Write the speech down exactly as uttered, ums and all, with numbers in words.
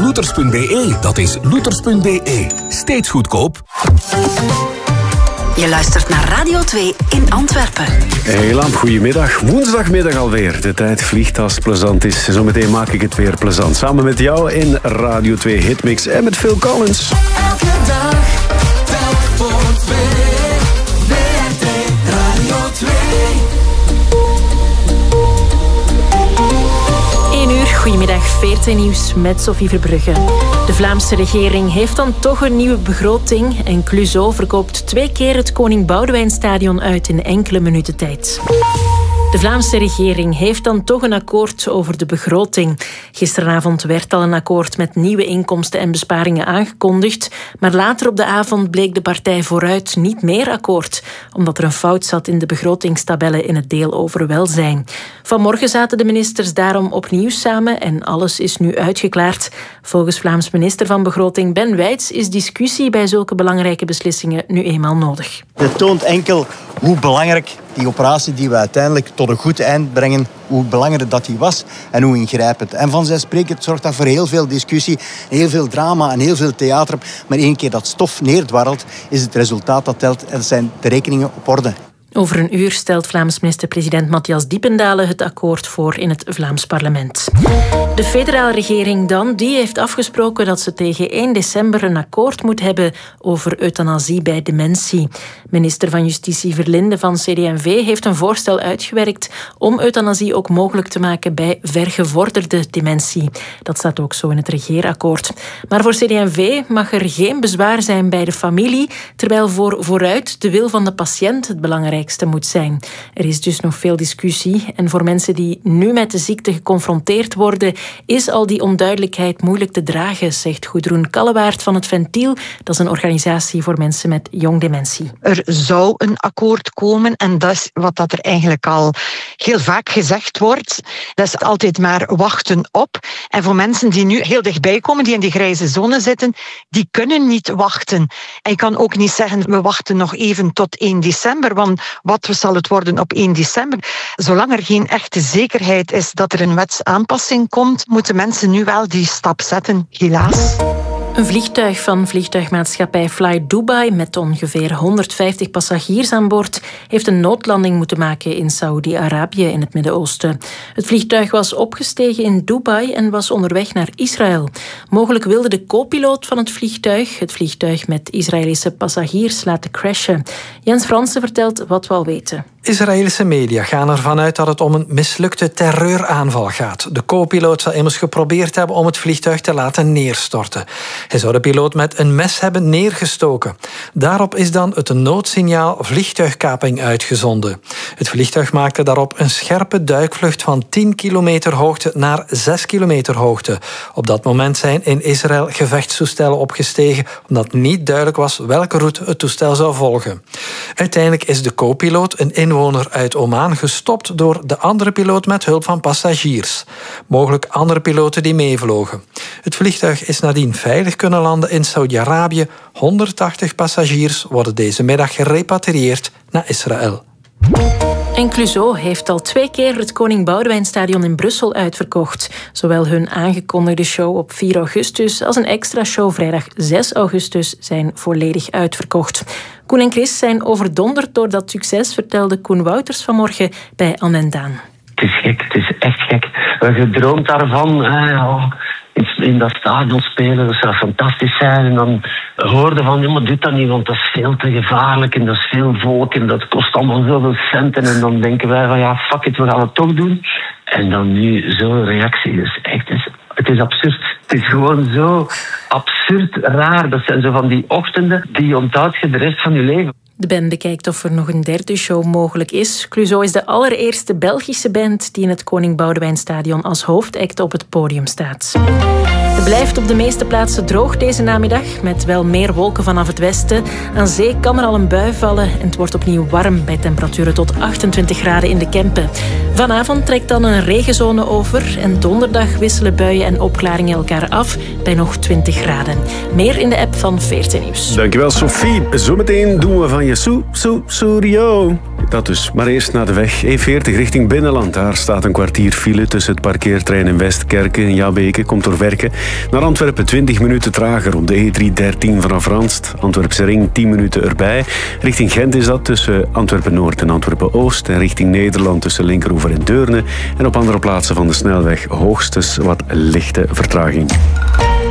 loeters punt b e. Dat is loeters punt b e. Steeds goedkoop. Je luistert naar Radio twee in Antwerpen. Hey Lamp, goedemiddag. Woensdagmiddag alweer. De tijd vliegt als het plezant is. Zometeen maak ik het weer plezant. Samen met jou in Radio twee Hitmix en met Phil Collins. Elke dag, telk voor twee. W R T Radio twee. één uur, goedemiddag, V R T Nieuws met Sophie Verbrugge. De Vlaamse regering heeft dan toch een nieuwe begroting en Clouseau verkoopt twee keer het Koning Boudewijnstadion uit in enkele minuten tijd. De Vlaamse regering heeft dan toch een akkoord over de begroting. Gisteravond werd al een akkoord met nieuwe inkomsten en besparingen aangekondigd, maar later op de avond bleek de partij Vooruit niet meer akkoord, omdat er een fout zat in de begrotingstabellen in het deel over welzijn. Vanmorgen zaten de ministers daarom opnieuw samen en alles is nu uitgeklaard. Volgens Vlaams minister van Begroting Ben Wijts is discussie bij zulke belangrijke beslissingen nu eenmaal nodig. Het toont enkel hoe belangrijk die operatie die we uiteindelijk tot een goed eind brengen, hoe belangrijk dat die was en hoe ingrijpend. En vanzelfsprekend zorgt dat voor heel veel discussie, heel veel drama en heel veel theater. Maar één keer dat stof neerdwarrelt, is het resultaat dat telt en zijn de rekeningen op orde. Over een uur stelt Vlaams minister-president Matthias Diependalen het akkoord voor in het Vlaams parlement. De federale regering dan, die heeft afgesproken dat ze tegen één december een akkoord moet hebben over euthanasie bij dementie. Minister van Justitie Verlinde van C D en V heeft een voorstel uitgewerkt om euthanasie ook mogelijk te maken bij vergevorderde dementie. Dat staat ook zo in het regeerakkoord. Maar voor C D en V mag er geen bezwaar zijn bij de familie, terwijl voor Vooruit de wil van de patiënt het belangrijkste moet zijn. Er is dus nog veel discussie en voor mensen die nu met de ziekte geconfronteerd worden, is al die onduidelijkheid moeilijk te dragen, zegt Gudrun Kallewaert van het Ventiel. Dat is een organisatie voor mensen met jong dementie. Er zou een akkoord komen en dat is wat dat er eigenlijk al heel vaak gezegd wordt. Dat is altijd maar wachten op. En voor mensen die nu heel dichtbij komen, die in die grijze zone zitten, die kunnen niet wachten. En je kan ook niet zeggen, we wachten nog even tot één december, want wat zal het worden op één december? Zolang er geen echte zekerheid is dat er een wetsaanpassing komt, moeten mensen nu wel die stap zetten, helaas. Een vliegtuig van vliegtuigmaatschappij Fly Dubai met ongeveer honderdvijftig passagiers aan boord heeft een noodlanding moeten maken in Saoedi-Arabië in het Midden-Oosten. Het vliegtuig was opgestegen in Dubai en was onderweg naar Israël. Mogelijk wilde de co-piloot van het vliegtuig het vliegtuig met Israëlische passagiers laten crashen. Jens Fransen vertelt wat we al weten. Israëlische media gaan ervan uit dat het om een mislukte terreuraanval gaat. De co-piloot zou immers geprobeerd hebben om het vliegtuig te laten neerstorten. Hij zou de piloot met een mes hebben neergestoken. Daarop is dan het noodsignaal vliegtuigkaping uitgezonden. Het vliegtuig maakte daarop een scherpe duikvlucht van tien kilometer hoogte naar zes kilometer hoogte. Op dat moment zijn in Israël gevechtstoestellen opgestegen, omdat niet duidelijk was welke route het toestel zou volgen. Uiteindelijk is de co-piloot, een inwoner uit Oman, gestopt door de andere piloot met hulp van passagiers. Mogelijk andere piloten die meevlogen. Het vliegtuig is nadien veilig kunnen landen in Saudi-Arabië. honderdtachtig passagiers worden deze middag gerepatrieerd naar Israël. En Clouseau heeft al twee keer het Koning Boudewijnstadion in Brussel uitverkocht. Zowel hun aangekondigde show op vier augustus als een extra show vrijdag zes augustus zijn volledig uitverkocht. Koen en Chris zijn overdonderd door dat succes, vertelde Koen Wouters vanmorgen bij Anne en Daan. Het is gek, het is echt gek. We hebben gedroomd daarvan. Eh, in dat stadion spelen, dat zou fantastisch zijn. En dan hoorden van, ja, maar doe dat niet, want dat is veel te gevaarlijk en dat is veel volk en dat kost allemaal zoveel centen. En dan denken wij van, ja, fuck it, we gaan het toch doen. En dan nu zo'n reactie, dus echt, het is, het is absurd. Het is gewoon zo absurd raar. Dat zijn zo van die ochtenden die je onthoudt je de rest van je leven. De band bekijkt of er nog een derde show mogelijk is. Clouseau is de allereerste Belgische band die in het Koning Boudewijnstadion als hoofdact op het podium staat. Het blijft op de meeste plaatsen droog deze namiddag, met wel meer wolken vanaf het westen. Aan zee kan er al een bui vallen en het wordt opnieuw warm bij temperaturen tot achtentwintig graden in de Kempen. Vanavond trekt dan een regenzone over en donderdag wisselen buien en opklaringen elkaar af bij nog twintig graden. Meer in de app van V R T Nieuws. Dankjewel Sophie. Zometeen doen we van je Soe Soe Studio. Dat dus. Maar eerst naar de weg. E veertig richting Binnenland. Daar staat een kwartier file tussen het parkeertrein in Westkerken en Jabeke. Komt door werken. Naar Antwerpen twintig minuten trager op de E driehonderddertien vanaf Ranst. Antwerpse ring tien minuten erbij. Richting Gent is dat tussen Antwerpen-Noord en Antwerpen-Oost. En richting Nederland tussen Linkeroever en Deurne. En op andere plaatsen van de snelweg hoogstens wat lichte vertraging.